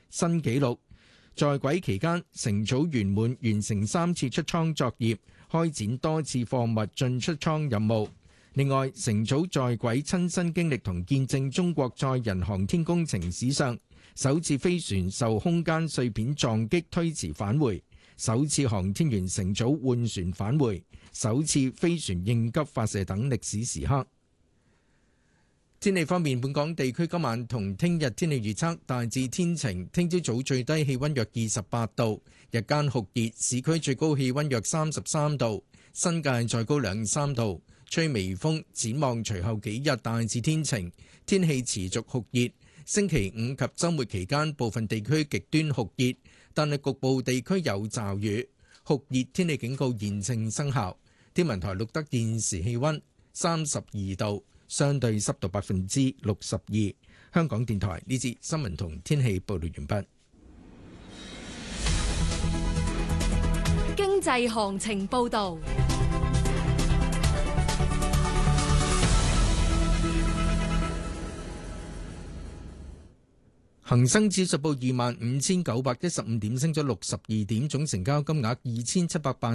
新紀錄。在軌期間，乘組圓滿完成3次出艙作業，開展多次貨物進出艙任務。另外，乘組在軌親身經歷同見證中國載人航天工程史上首次飛船受空間碎片撞擊推遲返回，首次航天員乘組換船返回，首次飛船應急發射等歷史時刻。天氣方面，本港地區今晚同聽日天氣預測大致天晴，聽朝早最低氣溫約28度，日間酷熱，市區最高氣溫約33度，新界再高2-3度，吹微風。展望隨後幾日大致天晴，天氣持續酷熱。星期五及週末期間部分地區極端酷熱，但係局部地區有驟雨。酷熱天氣警告現正生效。天文台錄得現時氣溫32度，相對濕度62%。香港電台呢節新聞同天氣報道完畢。 經濟行情報道。 恒生指數報25,915點，升咗62點，總成交金額2780